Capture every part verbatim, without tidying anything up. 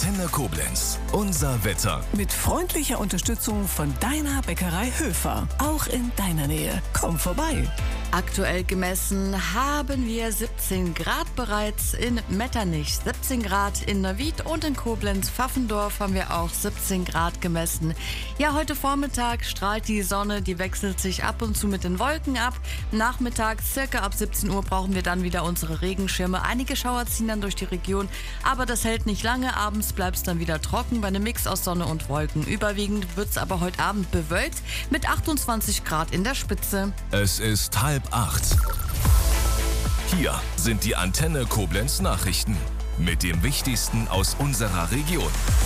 Antenne Koblenz. Unser Wetter. Mit freundlicher Unterstützung von deiner Bäckerei Höfer. Auch in deiner Nähe. Komm vorbei. Aktuell gemessen haben wir siebzehn Grad bereits in Metternich, siebzehn Grad in Neuwied und in Koblenz-Pfaffendorf haben wir auch siebzehn Grad gemessen. Ja, heute Vormittag strahlt die Sonne, die wechselt sich ab und zu mit den Wolken ab. Nachmittags, circa ab siebzehn Uhr, brauchen wir dann wieder unsere Regenschirme. Einige Schauer ziehen dann durch die Region, aber das hält nicht lange. Abends bleibt es dann wieder trocken bei einem Mix aus Sonne und Wolken. Überwiegend wird es aber heute Abend bewölkt mit achtundzwanzig Grad in der Spitze. Es ist halb acht. Hier sind die Antenne Koblenz Nachrichten mit dem Wichtigsten aus unserer Region.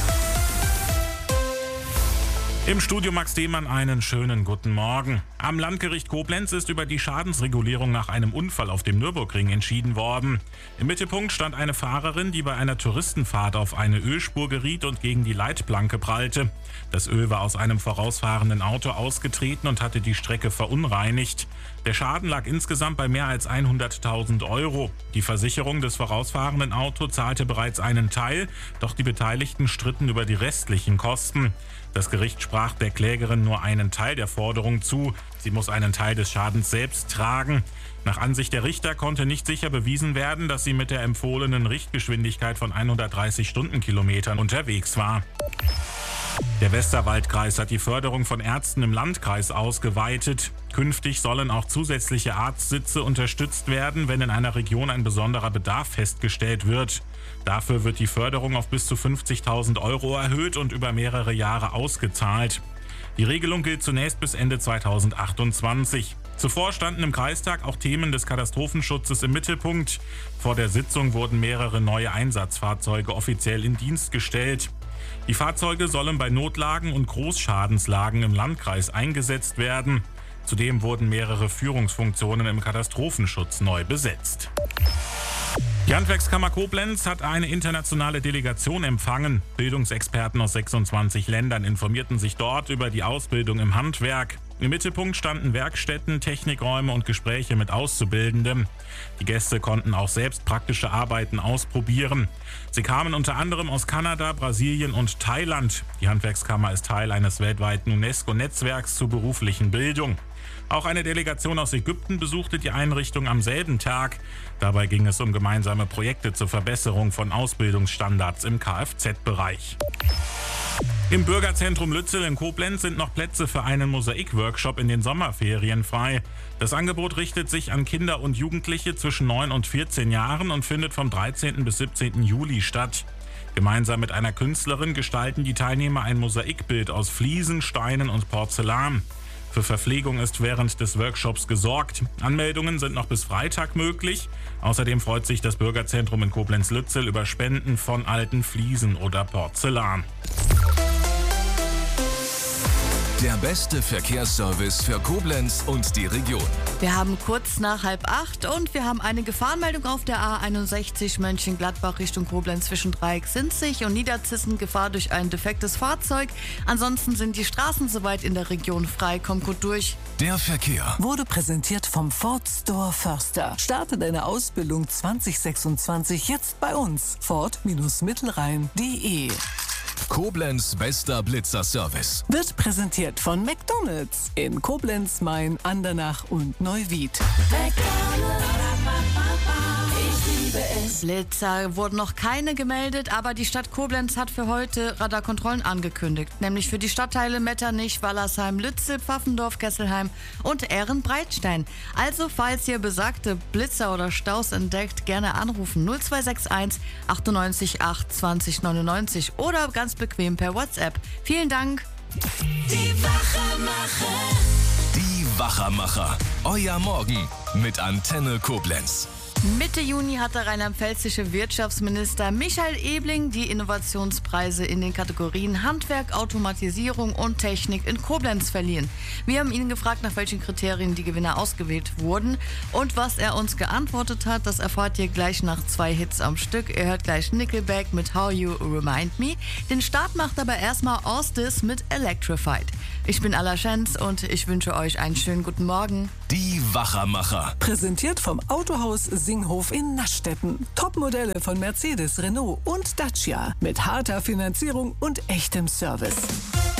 Im Studio Max Demann einen schönen guten Morgen. Am Landgericht Koblenz ist über die Schadensregulierung nach einem Unfall auf dem Nürburgring entschieden worden. Im Mittelpunkt stand eine Fahrerin, die bei einer Touristenfahrt auf eine Ölspur geriet und gegen die Leitplanke prallte. Das Öl war aus einem vorausfahrenden Auto ausgetreten und hatte die Strecke verunreinigt. Der Schaden lag insgesamt bei mehr als hunderttausend Euro. Die Versicherung des vorausfahrenden Autos zahlte bereits einen Teil, doch die Beteiligten stritten über die restlichen Kosten. Das Gericht sprach der Klägerin nur einen Teil der Forderung zu. Sie muss einen Teil des Schadens selbst tragen. Nach Ansicht der Richter konnte nicht sicher bewiesen werden, dass sie mit der empfohlenen Richtgeschwindigkeit von hundertdreißig Stundenkilometern unterwegs war. Der Westerwaldkreis hat die Förderung von Ärzten im Landkreis ausgeweitet. Künftig sollen auch zusätzliche Arztsitze unterstützt werden, wenn in einer Region ein besonderer Bedarf festgestellt wird. Dafür wird die Förderung auf bis zu fünfzigtausend Euro erhöht und über mehrere Jahre ausgezahlt. Die Regelung gilt zunächst bis Ende zweitausendachtundzwanzig. Zuvor standen im Kreistag auch Themen des Katastrophenschutzes im Mittelpunkt. Vor der Sitzung wurden mehrere neue Einsatzfahrzeuge offiziell in Dienst gestellt. Die Fahrzeuge sollen bei Notlagen und Großschadenslagen im Landkreis eingesetzt werden. Zudem wurden mehrere Führungsfunktionen im Katastrophenschutz neu besetzt. Die Handwerkskammer Koblenz hat eine internationale Delegation empfangen. Bildungsexperten aus sechsundzwanzig Ländern informierten sich dort über die Ausbildung im Handwerk. Im Mittelpunkt standen Werkstätten, Technikräume und Gespräche mit Auszubildenden. Die Gäste konnten auch selbst praktische Arbeiten ausprobieren. Sie kamen unter anderem aus Kanada, Brasilien und Thailand. Die Handwerkskammer ist Teil eines weltweiten UNESCO-Netzwerks zur beruflichen Bildung. Auch eine Delegation aus Ägypten besuchte die Einrichtung am selben Tag. Dabei ging es um gemeinsame Projekte zur Verbesserung von Ausbildungsstandards im Kfz-Bereich. Im Bürgerzentrum Lützel in Koblenz sind noch Plätze für einen Mosaik-Workshop in den Sommerferien frei. Das Angebot richtet sich an Kinder und Jugendliche zwischen neun und vierzehn Jahren und findet vom dreizehnten bis siebzehnten Juli statt. Gemeinsam mit einer Künstlerin gestalten die Teilnehmer ein Mosaikbild aus Fliesen, Steinen und Porzellan. Für Verpflegung ist während des Workshops gesorgt. Anmeldungen sind noch bis Freitag möglich. Außerdem freut sich das Bürgerzentrum in Koblenz-Lützel über Spenden von alten Fliesen oder Porzellan. Der beste Verkehrsservice für Koblenz und die Region. Wir haben kurz nach halb acht und wir haben eine Gefahrenmeldung auf der A einundsechzig Mönchengladbach Richtung Koblenz zwischen Dreieck-Sinzig und Niederzissen. Gefahr durch ein defektes Fahrzeug. Ansonsten sind die Straßen soweit in der Region frei. Komm gut durch. Der Verkehr Wurde präsentiert vom Ford Store Förster. Starte deine Ausbildung zwanzig sechsundzwanzig jetzt bei uns. Ford Mittelrhein punkt de. Koblenz bester Blitzer-Service. Wird präsentiert von McDonald's in Koblenz, Main, Andernach und Neuwied. Blitzer wurden noch keine gemeldet, aber die Stadt Koblenz hat für heute Radarkontrollen angekündigt. Nämlich für die Stadtteile Metternich, Wallersheim, Lützel, Pfaffendorf, Kesselheim und Ehrenbreitstein. Also falls ihr besagte Blitzer oder Staus entdeckt, gerne anrufen null zwei sechs eins achtundneunzig acht zwanzig neunundneunzig oder ganz bequem per WhatsApp. Vielen Dank. Die Wachermacher. Die Wachermacher. Euer Morgen mit Antenne Koblenz. Mitte Juni hat der rheinland-pfälzische Wirtschaftsminister Michael Ebling die Innovationspreise in den Kategorien Handwerk, Automatisierung und Technik in Koblenz verliehen. Wir haben ihn gefragt, nach welchen Kriterien die Gewinner ausgewählt wurden. Und was er uns geantwortet hat, das erfahrt ihr gleich nach zwei Hits am Stück. Ihr hört gleich Nickelback mit How You Remind Me. Den Start macht aber erstmal Ostis mit Electrified. Ich bin Alla Schenz und ich wünsche euch einen schönen guten Morgen. Die Wachermacher. Präsentiert vom Autohaus Singhof in Naschstetten. Topmodelle von Mercedes, Renault und Dacia mit harter Finanzierung und echtem Service.